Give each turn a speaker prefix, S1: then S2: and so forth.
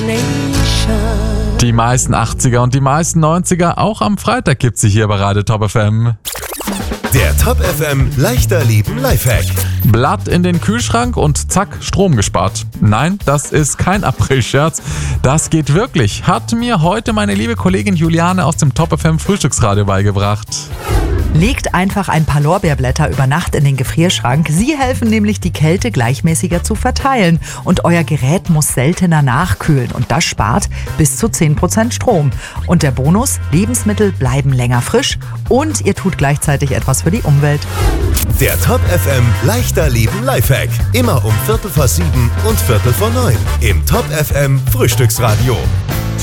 S1: Die meisten 80er und die meisten 90er, auch am Freitag gibt sie hier bei Radio Top FM.
S2: Der Top FM leichter Leben Lifehack.
S1: Blatt in den Kühlschrank und zack, Strom gespart. Nein, das ist kein Aprilscherz. Das geht wirklich. Hat mir heute meine liebe Kollegin Juliane aus dem Top FM Frühstücksradio beigebracht.
S3: Legt einfach ein paar Lorbeerblätter über Nacht in den Gefrierschrank. Sie helfen nämlich, die Kälte gleichmäßiger zu verteilen. Und euer Gerät muss seltener nachkühlen. Und das spart bis zu 10% Strom. Und der Bonus? Lebensmittel bleiben länger frisch und ihr tut gleichzeitig etwas für die Umwelt.
S2: Der Top FM leichter Leben Lifehack. Immer um 7:15 und 8:45 im Top FM Frühstücksradio.